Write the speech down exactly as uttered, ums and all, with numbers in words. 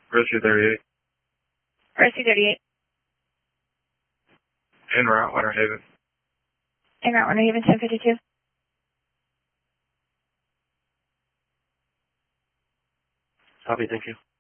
Rescue thirty-eight. Rescue thirty-eight. En route, Winter Haven. En route, Winter Haven, ten fifty-two. Copy, thank you.